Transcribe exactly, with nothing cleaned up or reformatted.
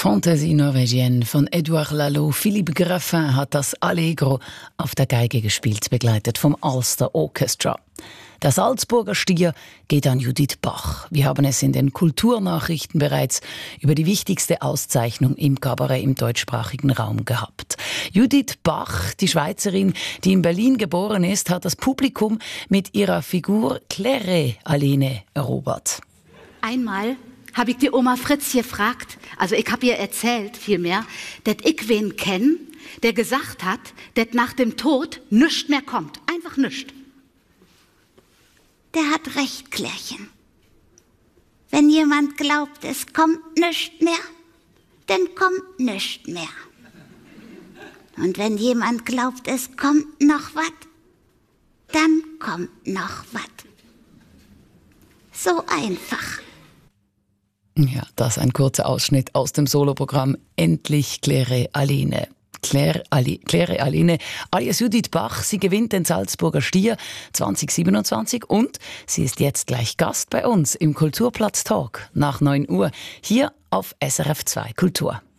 Fantasie Norwegienne von Edouard Lalo. Philippe Graffin hat das Allegro auf der Geige gespielt, begleitet vom Ulster Orchestra. Der Salzburger Stier geht an Judith Bach. Wir haben es in den Kulturnachrichten bereits über die wichtigste Auszeichnung im Kabarett im deutschsprachigen Raum gehabt. Judith Bach, die Schweizerin, die in Berlin geboren ist, hat das Publikum mit ihrer Figur Claire Aline erobert. Einmal habe ich die Oma Fritz gefragt, also ich habe ihr erzählt vielmehr, dass ich wen kenne, der gesagt hat, dass nach dem Tod nichts mehr kommt. Einfach nichts. Der hat recht, Klärchen. Wenn jemand glaubt, es kommt nichts mehr, dann kommt nichts mehr. Und wenn jemand glaubt, es kommt noch was, dann kommt noch was. So einfach. Ja, das ist ein kurzer Ausschnitt aus dem Soloprogramm Endlich Claire Aline. Claire, Ali, Claire Aline alias Judith Bach, sie gewinnt den Salzburger Stier zwanzig siebenundzwanzig und sie ist jetzt gleich Gast bei uns im Kulturplatz Talk nach neun Uhr hier auf S R F zwei Kultur.